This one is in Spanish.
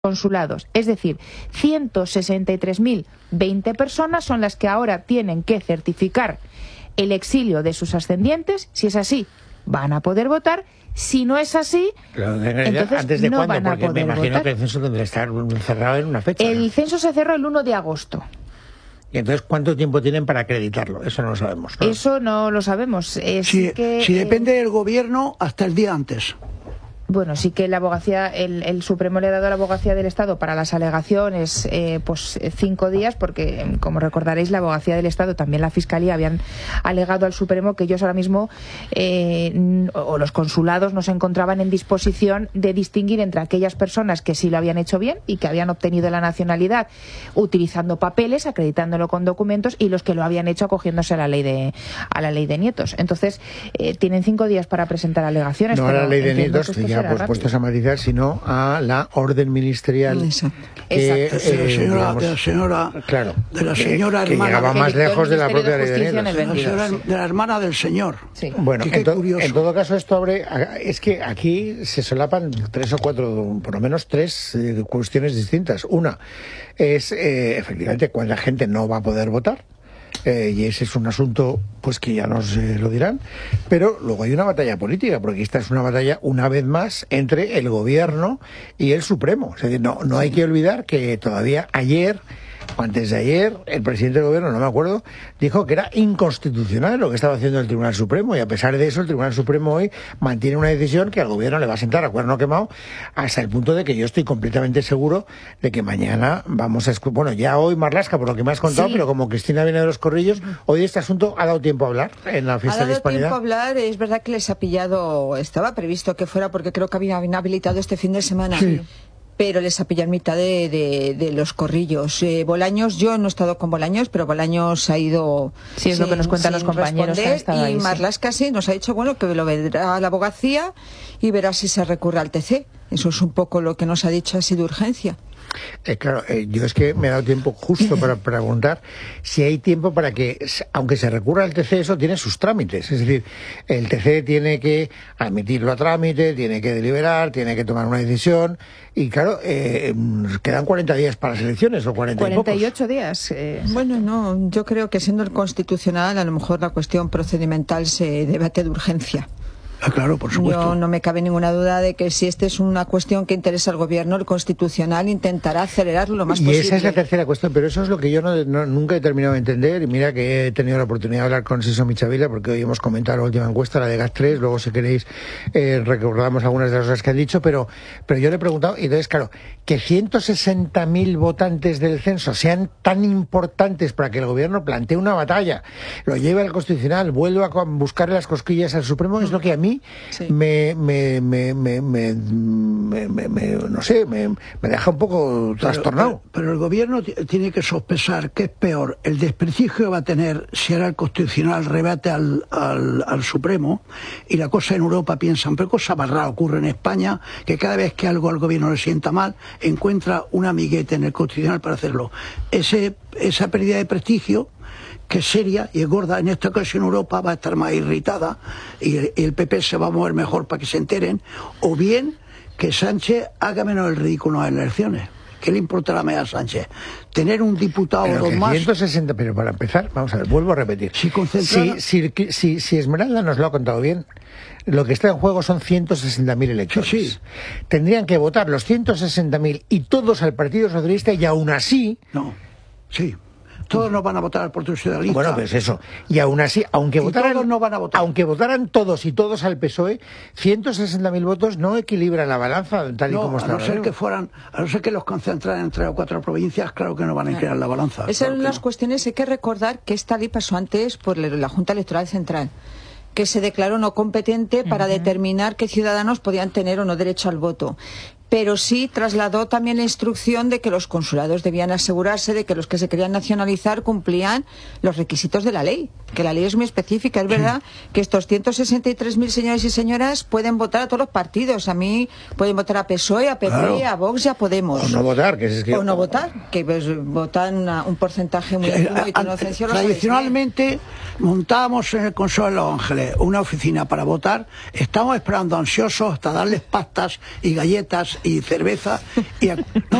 consulados. Es decir, 163.020 personas son las que ahora tienen que certificar el exilio de sus ascendientes. Si es así, van a poder votar. Si no es así, entonces ¿antes de no cuándo? van a Porque poder me imagino votar. que el censo tendrá que estar cerrado en una fecha. El censo se cerró el 1 de agosto. Y entonces, ¿cuánto tiempo tienen para acreditarlo? Eso no lo sabemos, ¿no? Eso no lo sabemos. Si depende del gobierno, hasta el día antes. Bueno, sí que la abogacía, el Supremo le ha dado a la abogacía del Estado para las alegaciones 5 días, porque, como recordaréis, la abogacía del Estado, también la Fiscalía, habían alegado al Supremo que ellos ahora mismo, o los consulados, no se encontraban en disposición de distinguir entre aquellas personas que sí lo habían hecho bien y que habían obtenido la nacionalidad utilizando papeles, acreditándolo con documentos, y los que lo habían hecho acogiéndose a la ley de nietos. Entonces, tienen 5 días para presentar alegaciones. No a la ley de nietos, ya pues puestos a matizar, sino a la orden ministerial. Exacto. Que, de la señora que hermana, llegaba más lejos de la propia ley de de la hermana del señor. Sí. Bueno, qué curioso. en todo caso esto abre, es que aquí se solapan 3 o 4, por lo menos 3 cuestiones distintas. Una es efectivamente cuando la gente no va a poder votar. Y ese es un asunto pues que ya nos lo dirán, pero luego hay una batalla política, porque esta es una batalla una vez más entre el gobierno y el Supremo. Es decir, no hay que olvidar que todavía ayer o antes de ayer, el presidente del gobierno, no me acuerdo, dijo que era inconstitucional lo que estaba haciendo el Tribunal Supremo, y a pesar de eso el Tribunal Supremo hoy mantiene una decisión que al gobierno le va a sentar a cuerno quemado, hasta el punto de que yo estoy completamente seguro de que mañana vamos a bueno, ya hoy Marlaska, por lo que me has contado, sí, pero como Cristina viene de los Corrillos, hoy este asunto ha dado tiempo a hablar en la fiesta de Hispanidad. Ha dado tiempo a hablar, es verdad que les ha pillado, estaba previsto que fuera, porque creo que habían habilitado este fin de semana. Sí. Pero les ha pillado en mitad de los Corrillos. Bolaños, yo no he estado con Bolaños, pero Bolaños ha ido... Sí, es lo que nos cuentan los compañeros que han estado ahí. Y Marlaska sí nos ha dicho, bueno, que lo verá la abogacía y verá si se recurre al TC. Eso es un poco lo que nos ha dicho así de urgencia. Claro, yo es que me he dado tiempo justo para preguntar si hay tiempo para que, aunque se recurra al TC, eso tiene sus trámites. Es decir, el TC tiene que admitirlo a trámite, tiene que deliberar, tiene que tomar una decisión, y claro, quedan 40 días para las elecciones, o 48 días. Bueno, no, yo creo que siendo el constitucional, a lo mejor la cuestión procedimental se debate de urgencia. Claro, por supuesto. Yo no me cabe ninguna duda de que si esta es una cuestión que interesa al gobierno, el Constitucional intentará acelerarlo lo más posible. Y esa es la tercera cuestión, pero eso es lo que yo nunca he terminado de entender, y mira que he tenido la oportunidad de hablar con Siso Michavila, porque hoy hemos comentado la última encuesta, la de GAT3, luego si queréis recordamos algunas de las cosas que han dicho, pero yo le he preguntado, y entonces claro, que 160.000 votantes del censo sean tan importantes para que el gobierno plantee una batalla, lo lleve al Constitucional, vuelva a buscarle las cosquillas al Supremo, es lo que a mí sí me deja un poco trastornado. Pero el gobierno tiene que sospechar que es peor el desprestigio que va a tener si ahora el Constitucional rebate al Supremo, y la cosa en Europa piensan, pero cosa más rara ocurre en España, que cada vez que algo al gobierno le sienta mal, encuentra un amiguete en el Constitucional para hacerlo. Esa pérdida de prestigio, que es seria y es gorda, en esta ocasión Europa va a estar más irritada y el PP se va a mover mejor para que se enteren, o bien que Sánchez haga menos el ridículo en las elecciones. ¿Qué le importará más a Sánchez? Tener un diputado o dos más... 160, pero para empezar, vamos a ver, vuelvo a repetir. Si Esmeralda nos lo ha contado bien, lo que está en juego son 160.000 electores. Sí. Tendrían que votar los 160.000 y todos al Partido Socialista, y aún así... No, sí. Todos no van a votar al Partido Socialista. Bueno, pues eso. Y aún así, aunque votaran, no van a votar. Aunque votaran todos y todos al PSOE, 160.000 votos no equilibran la balanza tal y como está. A no ser que los concentraran en 3 o 4 provincias, claro que no van a equilibrar la balanza. Esas son las cuestiones. Hay que recordar que esta ley pasó antes por la Junta Electoral Central, que se declaró no competente para determinar qué ciudadanos podían tener o no derecho al voto. Pero sí trasladó también la instrucción de que los consulados debían asegurarse de que los que se querían nacionalizar cumplían los requisitos de la ley, que la ley es muy específica. Es verdad que estos 163.000 señores y señoras pueden votar a todos los partidos. A mí pueden votar a PSOE, a PP, claro, a Vox y a Podemos. O no votar, o no votar, que pues, votan un porcentaje muy alto. Tradicionalmente montábamos en el Consejo de Los Ángeles una oficina para votar. Estamos esperando ansiosos hasta darles pastas y galletas y cerveza. No,